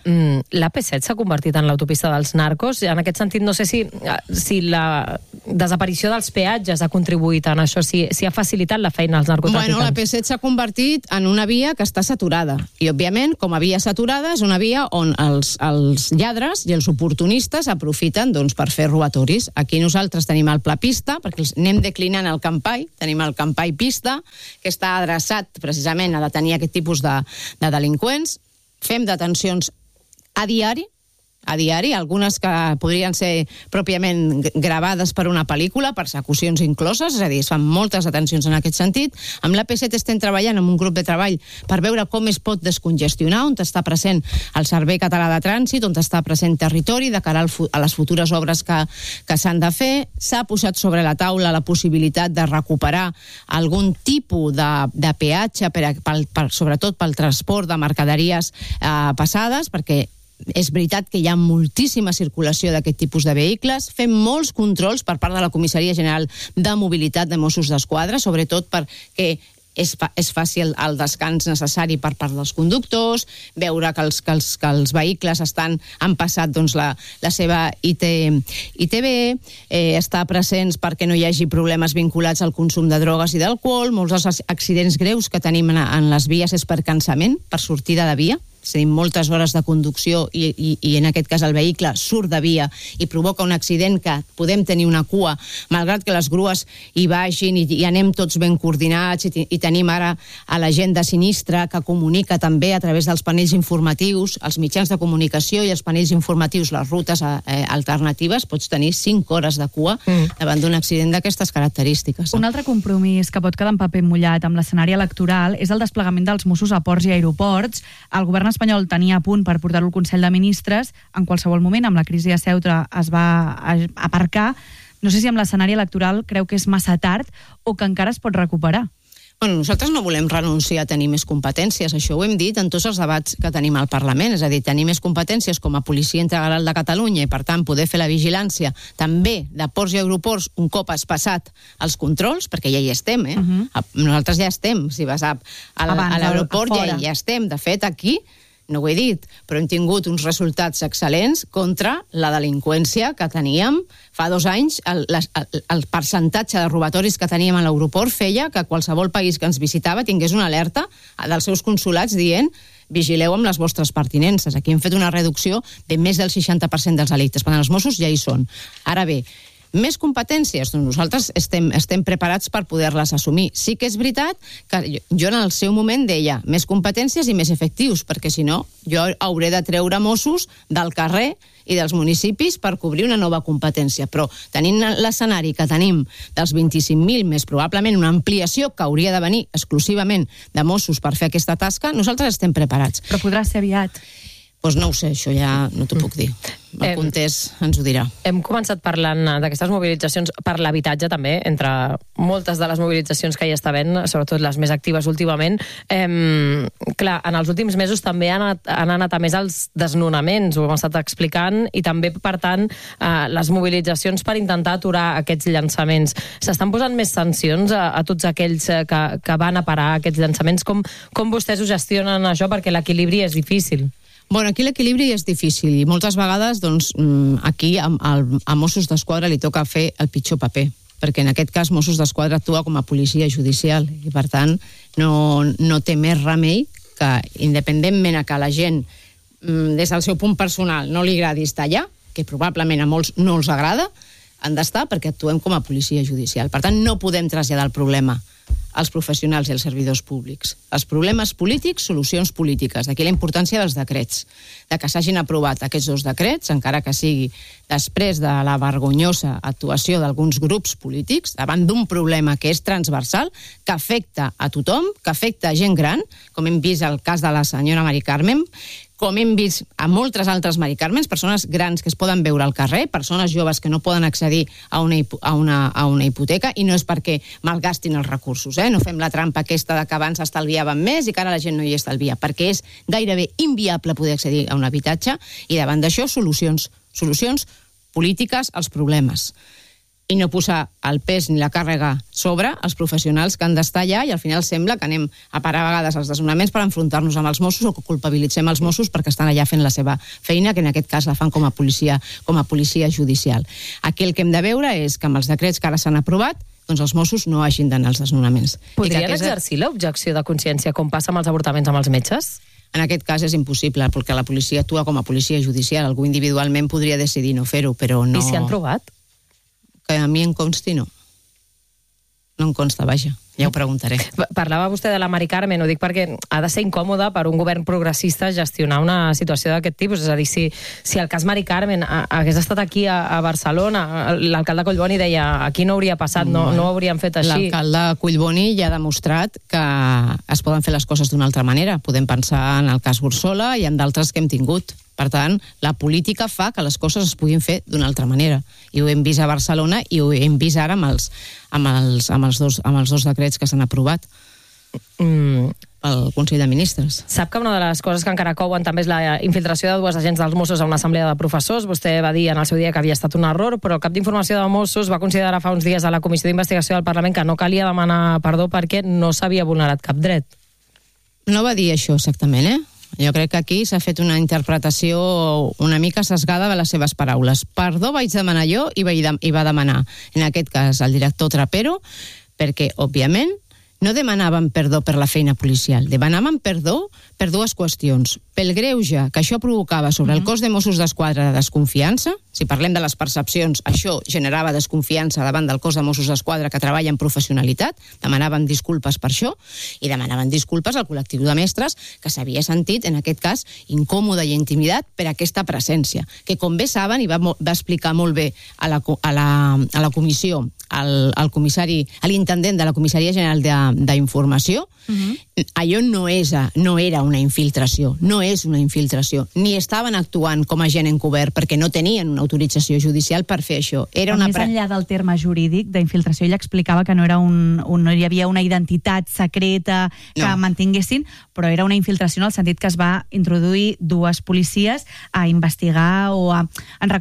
Speaker 2: L'AP7 s'ha convertit en l'autopista dels narcos. En aquest sentit, no sé si la desaparició dels peatges ha contribuït en això, si ha facilitat la feina als narcotraficants.
Speaker 6: Bueno, l'AP7 s'ha convertit en una via que està saturada. I, òbviament, com a via saturada, és una via on els lladres i els oportunistes aprofiten per fer robatoris. Aquí nosaltres tenim el pla pista, perquè anem declinant el Campai, tenim el Campai Pista, que està adreçat precisament a detenir aquest tipus de delinqüents. Fem detencions a diari, algunes que podrien ser pròpiament gravades per una pel·lícula, persecucions incloses, és a dir, es fan moltes detencions en aquest sentit. Amb l'AP7 estem treballant amb un grup de treball per veure com es pot descongestionar, on està present el Servei Català de Trànsit, on està present territori, de cara a les futures obres que s'han de fer. S'ha posat sobre la taula la possibilitat de recuperar algun tipus de peatge, sobretot pel transport de mercaderies passades, perquè és veritat que hi ha moltíssima circulació d'aquest tipus de vehicles. Fem molts controls per part de la Comissaria General de Mobilitat de Mossos d'Esquadra, sobretot perquè és fàcil el descans necessari per part dels conductors, veure que els vehicles han passat la seva ITB, estar presents perquè no hi hagi problemes vinculats al consum de drogues i d'alcohol. Molts dels accidents greus que tenim en les vies és per cansament, per sortida de via. És a dir, moltes hores de conducció i en aquest cas el vehicle surt de via i provoca un accident que podem tenir una cua, malgrat que les grues hi vagin i anem tots ben coordinats i tenim ara a la gent de sinistre que comunica també a través dels panells informatius, els mitjans de comunicació i els panells informatius, les rutes alternatives. Pots tenir 5 hores de cua davant d'un accident d'aquestes característiques.
Speaker 3: Un altre compromís que pot quedar en paper mullat amb l'escenari electoral és el desplegament dels Mossos a ports i aeroports. El govern espanyol tenia a punt per portar-ho al Consell de Ministres. En qualsevol moment, amb la crisi de Ceuta, es va aparcar. No sé si amb l'escenari electoral creu que és massa tard o que encara es pot recuperar.
Speaker 6: Bueno, nosaltres no volem renunciar a tenir més competències, això ho hem dit en tots els debats que tenim al Parlament, és a dir, tenir més competències com a Policia Integral de Catalunya i, per tant, poder fer la vigilància també de ports i aeroports un cop has passat els controls, perquè ja hi estem, Nosaltres ja estem, si vas a l'aeroport ja estem. De fet, aquí no ho he dit, però hem tingut uns resultats excel·lents contra la delinqüència que teníem fa 2 anys. El percentatge de robatoris que teníem a l'aeroport feia que qualsevol país que ens visitava tingués una alerta dels seus consulats dient: vigileu amb les vostres pertinences. Aquí hem fet una reducció de més del 60% dels delictes, quan els Mossos ja hi són. Ara bé, més competències? Doncs nosaltres estem preparats per poder-les assumir. Sí que és veritat que jo en el seu moment deia més competències i més efectius, perquè si no jo hauré de treure Mossos del carrer i dels municipis per cobrir una nova competència. Però tenint l'escenari que tenim dels 25.000, més probablement una ampliació que hauria de venir exclusivament de Mossos per fer aquesta tasca, nosaltres estem preparats.
Speaker 3: Però podrà ser aviat?
Speaker 6: Doncs no ho sé, això ja no t'ho puc dir. El contest ens ho dirà.
Speaker 2: Hem començat parlant d'aquestes mobilitzacions per l'habitatge també, entre moltes de les mobilitzacions que hi està havent, sobretot les més actives últimament. Clar, en els últims mesos també han anat a més els desnonaments, ho hem estat explicant, i també, per tant, les mobilitzacions per intentar aturar aquests llançaments. S'estan posant més sancions a tots aquells que van a parar aquests llançaments. Com vostès ho gestionen això? Perquè l'equilibri és difícil.
Speaker 6: Bueno, aquí l'equilibri és difícil i moltes vegades aquí a Mossos d'Esquadra li toca fer el pitjor paper, perquè en aquest cas Mossos d'Esquadra actua com a policia judicial i, per tant, no té més remei que, independentment que a la gent, des del seu punt personal, no li agradi estar allà, que probablement a molts no els agrada, han d'estar perquè actuem com a policia judicial. Per tant, no podem traslladar el problema als professionals i als servidors públics. Els problemes polítics, solucions polítiques. D'aquí la importància dels decrets. De que s'hagin aprovat aquests 2 decrets, encara que sigui després de la vergonyosa actuació d'alguns grups polítics, davant d'un problema que és transversal, que afecta a tothom, que afecta a gent gran, com hem vist el cas de la senyora Mari Carmen, com hem vist a moltes altres Mari Carmens, persones grans que es poden veure al carrer, persones joves que no poden accedir a una hipoteca, i no és perquè malgastin els recursos, no fem la trampa aquesta de que abans estalviaven més i que ara la gent no hi estalvia, perquè és gairebé inviable poder accedir a un habitatge, i davant d'això solucions polítiques als problemes. I no posar el pes ni la càrrega sobre els professionals que han d'estar allà, i al final sembla que anem a parar a vegades els desnonaments per enfrontar-nos amb els Mossos, o que culpabilitzem els Mossos perquè estan allà fent la seva feina, que en aquest cas la fan com a policia judicial. Aquí el que hem de veure és que amb els decrets que ara s'han aprovat, doncs els Mossos no hagin d'anar als desnonaments.
Speaker 2: Podrien exercir l'objecció de consciència com passa amb els avortaments amb els metges?
Speaker 6: En aquest cas és impossible, perquè la policia actua com a policia judicial. Algú individualment podria decidir no fer-ho, però no...
Speaker 2: I s'hi han trobat?
Speaker 6: Que a mi em consti, no. No em consta, vaja. Ja ho preguntaré.
Speaker 2: Parlava vostè de la Mari Carmen, ho dic perquè ha de ser incòmode per un govern progressista gestionar una situació d'aquest tipus. És a dir, si el cas Mari Carmen hagués estat aquí a Barcelona, l'alcalde Collboni deia aquí no hauria passat, no ho hauríem fet així.
Speaker 6: L'alcalde Collboni ja ha demostrat que es poden fer les coses d'una altra manera. Podem pensar en el cas Bursola i en d'altres que hem tingut. Per tant, la política fa que les coses es puguin fer d'una altra manera. I ho hem vist a Barcelona i ho hem vist ara amb els dos decrets que s'han aprovat pel Consell de Ministres.
Speaker 2: Sap que una de les coses que encara couen també és la infiltració de 2 agents dels Mossos a una assemblea de professors. Vostè va dir en el seu dia que havia estat un error, però el cap d'informació de Mossos va considerar fa uns dies a la Comissió d'Investigació del Parlament que no calia demanar perdó perquè no s'havia vulnerat cap dret.
Speaker 6: No va dir això exactament, Jo crec que aquí s'ha fet una interpretació una mica sesgada de les seves paraules. Perdó vaig demanar jo i va demanar, en aquest cas, el director Trapero, perquè, òbviament, no demanaven perdó per la feina policial, demanaven perdó per 2 qüestions. Pel greuge que això provocava sobre el cos de Mossos d'Esquadra de desconfiança, si parlem de les percepcions, això generava desconfiança davant del cos de Mossos d'Esquadra que treballa amb professionalitat, demanaven disculpes per això, i demanaven disculpes al col·lectiu de mestres que s'havia sentit, en aquest cas, incòmode i intimidat per aquesta presència, que com bé saben, i va explicar molt bé a la comissió, al comissari, a l'intendent de la Comissaria General d'Informació, allò no era una infiltració, no és una infiltració, ni estaven actuant com a agent encobert perquè no tenien una autorització judicial per fer això.
Speaker 3: Més enllà del terme jurídic d'infiltració, ell explicava que no hi havia una identitat secreta que mantinguessin, però era una infiltració en el sentit que es va introduir 2 policies a investigar o a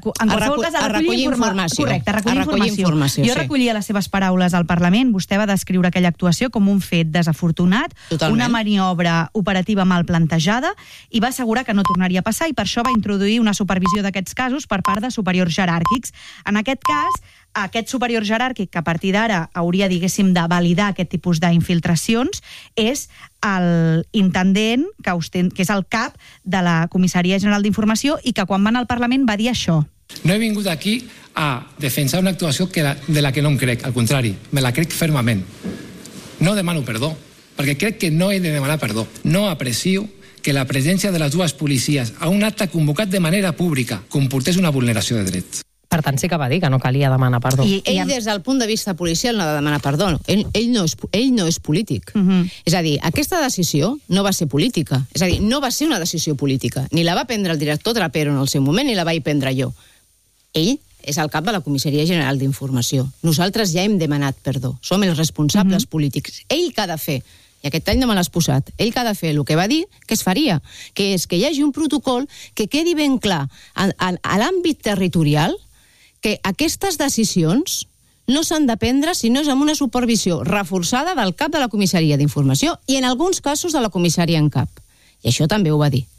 Speaker 3: recollir informació. Correcte, a recollir informació. Jo recollia les seves paraules al Parlament, vostè va descriure aquella actuació com un fet desafortunat, una maniobra operativa mal plantejada, i va assegurar que no tornaria a passar, i per això va introduir una supervisió d'aquests casos per part de superiors jeràrquics. En aquest cas, aquest superior jeràrquic, que a partir d'ara hauria, diguéssim, de validar aquest tipus d'infiltracions, és l'intendent, que és el cap de la Comissaria General d'Informació, i que quan va anar al Parlament va dir això.
Speaker 7: No he vingut aquí a defensar una actuació de la que no em crec, al contrari, me la crec fermament. No demano perdó, perquè crec que no he de demanar perdó. No aprecio que la presència de les 2 policies a un acte convocat de manera pública comportés una vulneració de drets.
Speaker 2: Per tant, sí que va dir que no calia demanar perdó.
Speaker 6: I ell, des del punt de vista policial, no ha de demanar perdó. Ell no és polític. És a dir, aquesta decisió no va ser política. És a dir, no va ser una decisió política. Ni la va prendre el director Trapero en el seu moment, ni la vaig prendre jo. Ell és el cap de la Comissaria General d'Informació. Nosaltres ja hem demanat perdó. Som els responsables polítics. Ell què ha de fer? I aquest any no me l'has posat. Ell que ha de fer el que va dir que es faria, que és que hi hagi un protocol que quedi ben clar a l'àmbit territorial que aquestes decisions no s'han de prendre si no és amb una supervisió reforçada del cap de la Comissaria d'Informació i en alguns casos de la comissària en cap. I això també ho va dir.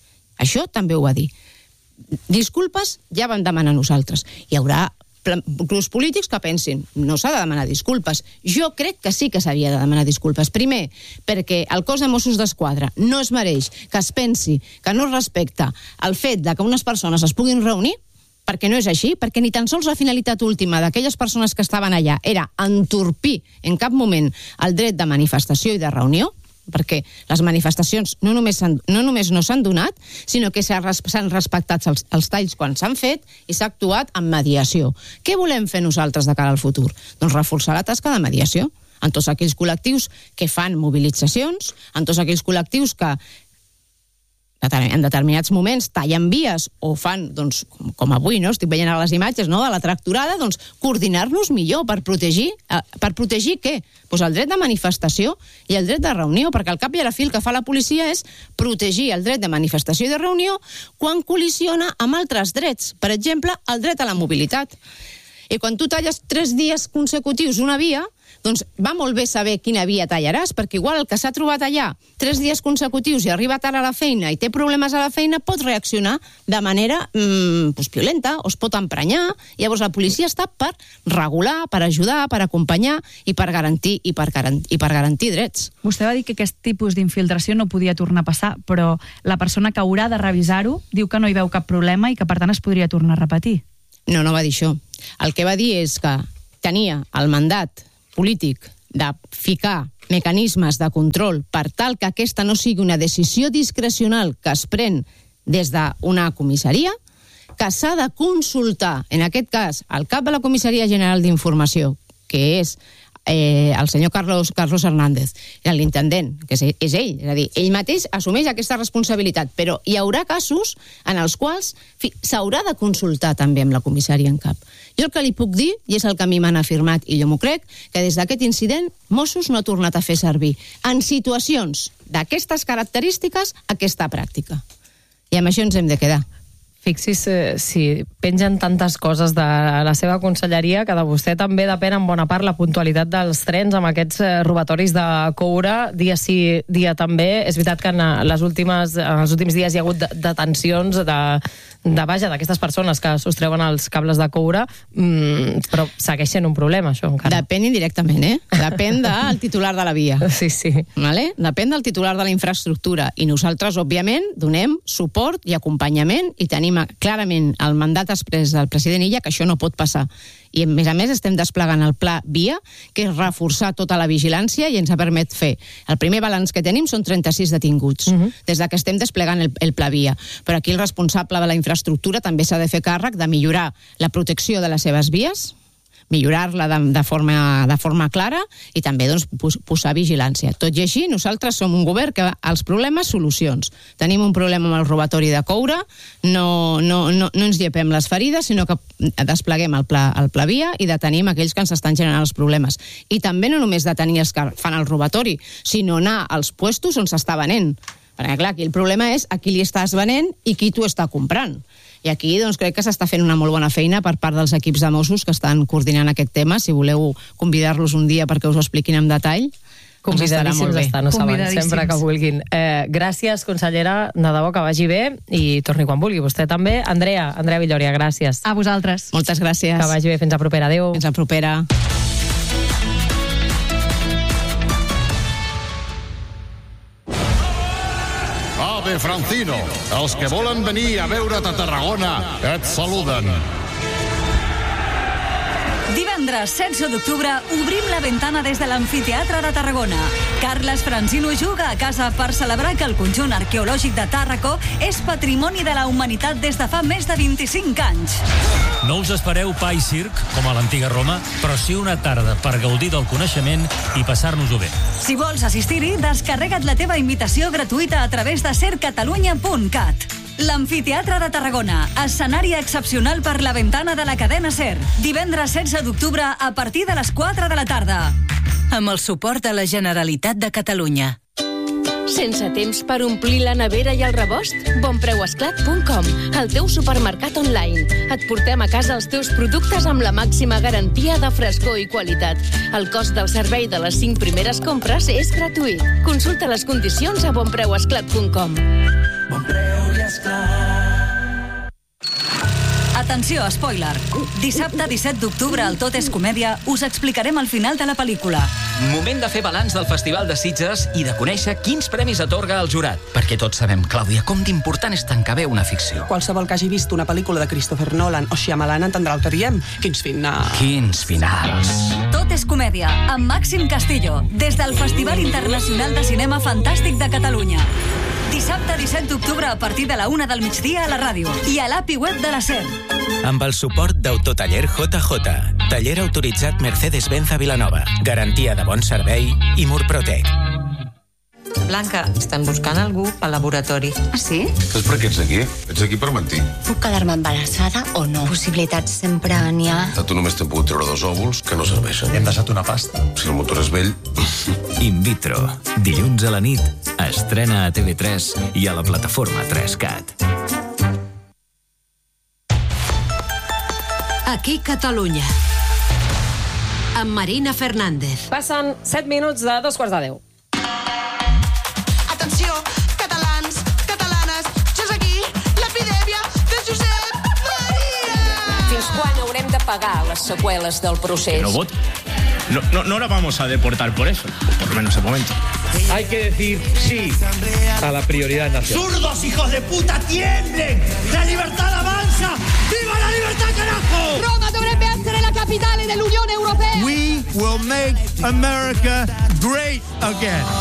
Speaker 6: Disculpes ja vam demanar nosaltres. Hi haurà grups polítics que pensin no s'ha de demanar disculpes. Jo crec que sí que s'havia de demanar disculpes. Primer, perquè el cos de Mossos d'Esquadra no es mereix que es pensi que no es respecta el fet de que unes persones es puguin reunir perquè no és així, perquè ni tan sols la finalitat última d'aquelles persones que estaven allà era entorpir en cap moment el dret de manifestació i de reunió, perquè les manifestacions no només no s'han donat, sinó que s'han respectat els talls quan s'han fet i s'ha actuat amb mediació. Què volem fer nosaltres de cara al futur? Doncs reforçar la tasca de mediació en tots aquells col·lectius que fan mobilitzacions, en tots aquells col·lectius que en determinats moments tallen vies o fan, doncs, com avui, no? Estic veient les imatges, no?, de la tractorada, doncs coordinar-nos millor per protegir què? Doncs el dret de manifestació i el dret de reunió, perquè al cap i a la fi el que fa la policia és protegir el dret de manifestació i de reunió quan col·lisiona amb altres drets, per exemple, el dret a la mobilitat. I quan tu talles 3 dies consecutius una via, doncs va molt bé saber quina via tallaràs, perquè igual el que s'ha trobat allà 3 dies consecutius i arriba tard a la feina i té problemes a la feina pot reaccionar de manera violenta o es pot emprenyar. Llavors la policia està per regular, per ajudar, per acompanyar i per garantir drets.
Speaker 3: Vostè va dir que aquest tipus d'infiltració no podia tornar a passar, però la persona que haurà de revisar-ho diu que no hi veu cap problema i que per tant es podria tornar a repetir.
Speaker 6: No va dir això. El que va dir és que tenia el mandat polític de ficar mecanismes de control per tal que aquesta no sigui una decisió discrecional que es pren des d'una comissaria, que s'ha de consultar, en aquest cas, el cap de la Comissaria General d'Informació, que és el senyor Carlos Hernández, l'intendent, que és ell, és a dir, ell mateix assumeix aquesta responsabilitat, però hi haurà casos en els quals s'haurà de consultar també amb la comissària en cap. Jo el que li puc dir, i és el que a mi m'han afirmat, i jo m'ho crec, que des d'aquest incident Mossos no ha tornat a fer servir en situacions d'aquestes característiques aquesta pràctica. I amb això ens hem de quedar.
Speaker 2: Fixi's si pengen tantes coses de la seva conselleria que de vostè també depèn en bona part la puntualitat dels trens amb aquests robatoris de coure, dia sí, dia també. És veritat que en els últims dies hi ha hagut detencions d'aquestes persones que sostreuen els cables de coure, però segueix sent un problema, això, encara.
Speaker 6: Depèn indirectament, Depèn del titular de la via.
Speaker 2: Sí.
Speaker 6: Vale? Depèn del titular de la infraestructura. I nosaltres, òbviament, donem suport i acompanyament i tenim clarament el mandat exprés del president Illa que això no pot passar. I a més estem desplegant el pla Via, que és reforçar tota la vigilància i ens ha permet fer. El primer balanç que tenim són 36 detinguts, des que estem desplegant el pla Via. Però aquí el responsable de la infraestructura també s'ha de fer càrrec de millorar la protecció de les seves vies, millorar-la de forma clara i també doncs, posar vigilància. Tot i així, nosaltres som un govern que als problemes, solucions. Tenim un problema amb el robatori de coure, no ens llepem les ferides, sinó que despleguem el pla Via i detenim aquells que ens estan generant els problemes. I també no només detenir els que fan el robatori, sinó anar als puestos on s'està venent. Perquè, clar, aquí el problema és a qui li estàs venent i qui t'ho està comprant. I aquí doncs, crec que s'està fent una molt bona feina per part dels equips de Mossos que estan coordinant aquest tema. Si voleu convidar-los un dia perquè us ho expliquin en detall,
Speaker 2: convidadíssims estan, no saben, sempre que vulguin. Gràcies, consellera, de debò que vagi bé i torni quan vulgui. Vostè també. Andrea Villòria, gràcies.
Speaker 3: A vosaltres.
Speaker 6: Moltes gràcies.
Speaker 2: Que vagi bé. Fins a propera. Adéu.
Speaker 6: Fins a propera.
Speaker 8: Ave Francino, els que volen venir a veure't a Tarragona et saluden.
Speaker 9: Divendres 16 d'octubre obrim la ventana des de l'Amfiteatre de Tarragona. Carles Francino juga a casa per celebrar que el conjunt arqueològic de Tàrraco és patrimoni de la humanitat des de fa més de 25 anys.
Speaker 10: No us espereu pa i circ, com a l'antiga Roma, però sí una tarda per gaudir del coneixement i passar-nos-ho bé.
Speaker 9: Si vols assistir-hi, descarrega't la teva invitació gratuïta a través de sercatalunya.cat. L'Amfiteatre de Tarragona, escenari excepcional per la ventana de la cadena SER. Divendres 16 d'octubre a partir de les 4 de la tarda.
Speaker 5: Amb el suport de la Generalitat de Catalunya.
Speaker 11: Sense temps per omplir la nevera i el rebost? Bonpreuesclat.com, el teu supermercat online. Et portem a casa els teus productes amb la màxima garantia de frescor i qualitat. El cost del servei de les 5 primeres compres és gratuït. Consulta les condicions a bonpreuesclat.com.
Speaker 12: Bonpreu i Esclat.
Speaker 9: Atenció, spoiler. Dissabte 17 d'octubre al Tot és Comèdia us explicarem el final de la pel·lícula.
Speaker 13: Moment de fer balanç del Festival de Sitges i de conèixer quins premis atorga el jurat. Perquè tots sabem, Clàudia, com d'important és tancar bé una ficció.
Speaker 14: Qualsevol que hagi vist una pel·lícula de Christopher Nolan o Shyamalan entendrà el que diem. Quins finals.
Speaker 13: Quins finals.
Speaker 9: Tot és comèdia, amb Màxim Castillo, des del Festival Internacional de Cinema Fantàstic de Catalunya. Dissabte 17 d'octubre a partir de la 1 del migdia a la ràdio i a l'API web de la SER.
Speaker 15: Amb el suport d'Autotaller JJ, taller autoritzat Mercedes-Benz a Vilanova, garantia de bon servei i Murprotec.
Speaker 16: Blanca, estan buscant algú al laboratori.
Speaker 17: Ah, sí?
Speaker 18: Saps per què ets aquí? Ets aquí per mentir.
Speaker 17: Puc quedar-me embarassada o no? Possibilitats sempre n'hi ha.
Speaker 18: A tu només t'han pogut treure 2 òvuls que no serveixen.
Speaker 19: Hem deixat una pasta.
Speaker 18: Si el motor és vell...
Speaker 20: In vitro. Dilluns a la nit. Estrena a TV3 i a la plataforma 3CAT.
Speaker 21: Aquí Catalunya. Amb Marina Fernández.
Speaker 2: Passen 7 minuts de 2:15.
Speaker 22: Atenció, catalans, catalanes, jo és aquí, l'epidèmia de Josep Maria!
Speaker 23: Fins quan haurem de pagar les seqüeles del procés?
Speaker 24: No vot. No la vamos a deportar por eso, por lo menos de momento.
Speaker 25: Hay que decir sí a la prioridad nacional.
Speaker 26: ¡Zurdos, hijos de puta, tiemblen! ¡La libertad avanza! ¡Viva la libertad, carajo!
Speaker 22: Roma dovrebbe essere la capitale dell'Unione Europea!
Speaker 26: We will make America great again.